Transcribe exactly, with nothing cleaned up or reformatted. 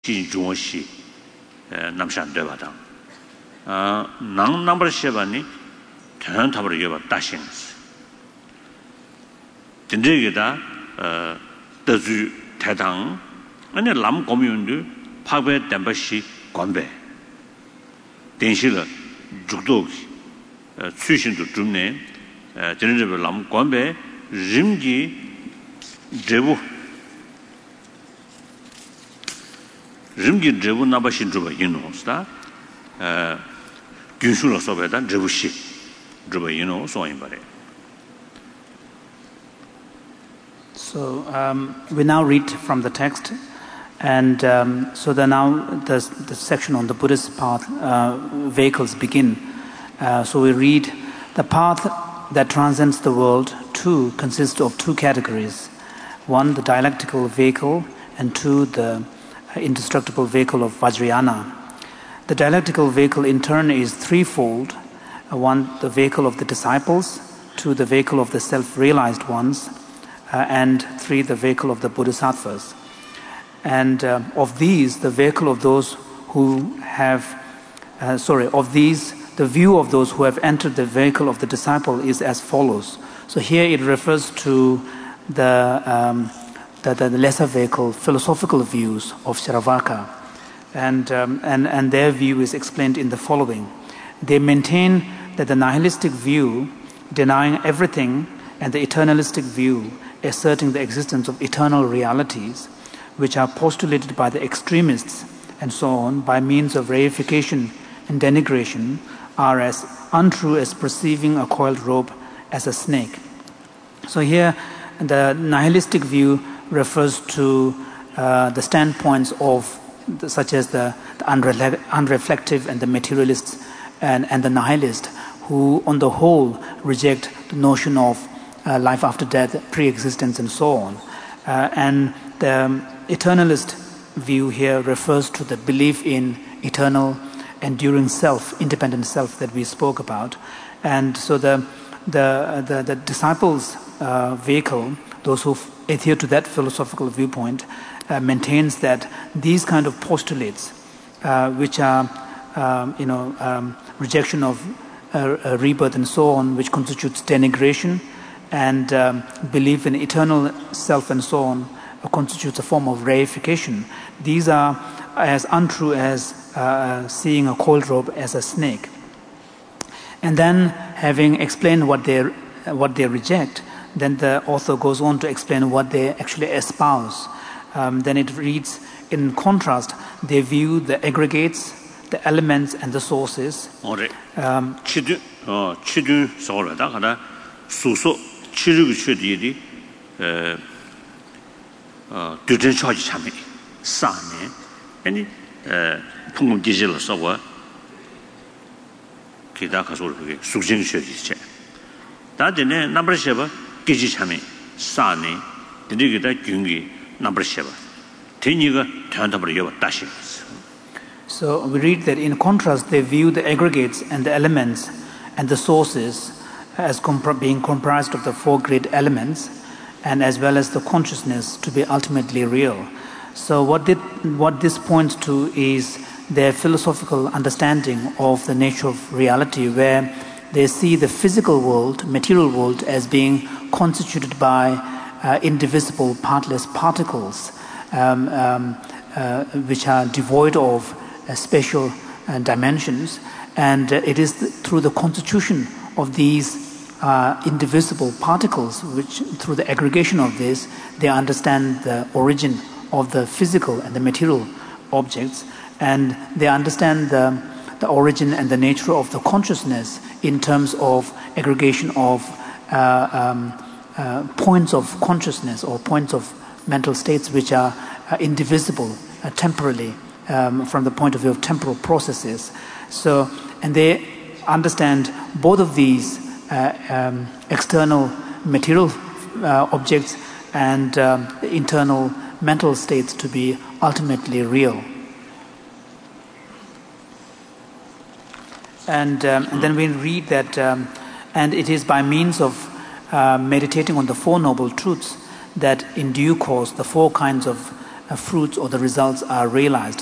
중시 남산 되바다 아 낭 넘버 세븐이 전원 답을 여봐 다신스 진짜이다 어 더주 대당 아니 람 고민도 파괴 담바시 관배 대신에 죽도 수신도 좀네 전체적으로 람 관배 림기 제부 rimgi drebu nabashi druba yino sta gyunshu la sobeda drebu shi druba yino so imbare. So um, we now read from the text, and um, so the now the, the section on the Buddhist path uh, vehicles begin. Uh, so we read, the path that transcends the world too consists of two categories: one, the dialectical vehicle, and two, the indestructible vehicle of Vajrayana. The dialectical vehicle in turn is threefold: one, the vehicle of the disciples; two, the vehicle of the self-realized ones; uh, and three, the vehicle of the bodhisattvas. And uh, of these, the vehicle of those who have, uh, sorry, of these, the view of those who have entered the vehicle of the disciple is as follows. So here it refers to the um, The, the lesser vehicle, philosophical views of Saravaka, and, um, and, and their view is explained in the following. They maintain that the nihilistic view, denying everything, and the eternalistic view, asserting the existence of eternal realities, which are postulated by the extremists and so on, by means of reification and denigration, are as untrue as perceiving a coiled rope as a snake. So here, the nihilistic view refers to uh, the standpoints of the, such as the, the unre- unreflective and the materialists and, and the nihilist, who on the whole reject the notion of uh, life after death, pre-existence and so on. Uh, and the eternalist view here refers to the belief in eternal enduring self, independent self that we spoke about. And so the, the, the, the disciples' uh, vehicle, those who adhere to that philosophical viewpoint, uh, maintains that these kind of postulates, uh, which are, um, you know, um, rejection of uh, uh, rebirth and so on, which constitutes denigration, and um, belief in eternal self and so on, uh, constitutes a form of reification. These are as untrue as uh, seeing a coiled rope as a snake. And then, having explained what they what they reject, then the author goes on to explain what they actually espouse. Um, then it reads, in contrast, they view the aggregates, the elements, and the sources. Um, chidu, chidu, sorry, that kind of suso, chidu, chidu, uh, didn't charge chami, sani, any, uh, pungum digital software, Kidaka sort of Sujin Shedi. That in a number seven. 기지참이 사네 드리기다 중기 넘버 seven 대니가 전답을 여봐 다시. So we read that in contrast they view the aggregates and the elements and the sources as compr- being comprised of the four great elements, and as well as the consciousness to be ultimately real. So what did, what this points to is their philosophical understanding of the nature of reality, where they see the physical world, material world, as being constituted by uh, indivisible, partless particles, um, um, uh, which are devoid of uh, spatial uh, dimensions. And uh, it is th- through the constitution of these uh, indivisible particles, which through the aggregation of this, they understand the origin of the physical and the material objects, and they understand the, the origin and the nature of the consciousness in terms of aggregation of uh, um, uh, points of consciousness or points of mental states which are uh, indivisible uh, temporally um, from the point of view of temporal processes. So, and they understand both of these uh, um, external material uh, objects and um, internal mental states to be ultimately real. And, um, and then we read that, um, and it is by means of uh, meditating on the Four Noble Truths that in due course the four kinds of fruits or the results are realized.